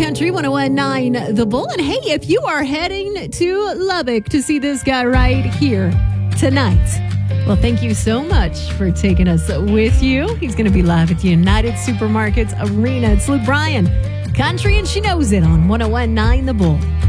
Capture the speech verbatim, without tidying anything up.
Country one oh one point nine The Bull. And hey, if you are heading to Lubbock to see this guy right here tonight, well, thank you so much for taking us with you. He's going to be live at the United Supermarkets Arena. It's Luke Bryan, Country, and she knows it on one oh one point nine The Bull.